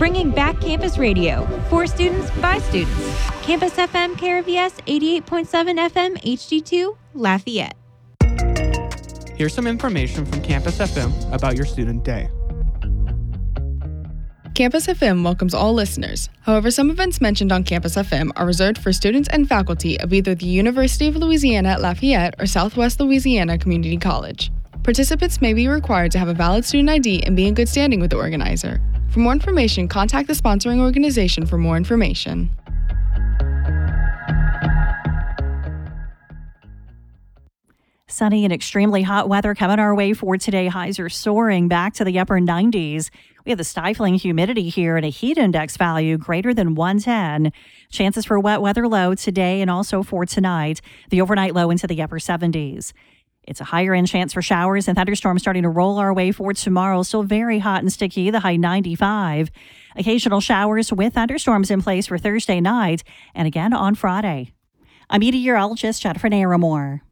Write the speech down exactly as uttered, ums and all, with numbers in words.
bringing back campus radio for students by students. Campus F M K R V S eighty-eight point seven F M H D two Lafayette. Here's some information from Campus F M about your student day. Campus F M welcomes all listeners. However, some events mentioned on Campus F M are reserved for students and faculty of either the University of Louisiana at Lafayette or Southwest Louisiana Community College. Participants may be required to have a valid student I D and be in good standing with the organizer. For more information, contact the sponsoring organization for more information. Sunny and extremely hot weather coming our way for today. Highs are soaring back to the upper nineties. We have the stifling humidity here and a heat index value greater than one ten. Chances for wet weather low today and also for tonight. The overnight low into the upper seventies. It's a higher end chance for showers and thunderstorms starting to roll our way for tomorrow. Still very hot and sticky, the high ninety-five. Occasional showers with thunderstorms in place for Thursday night and again on Friday. I'm meteorologist Jennifer Naramore.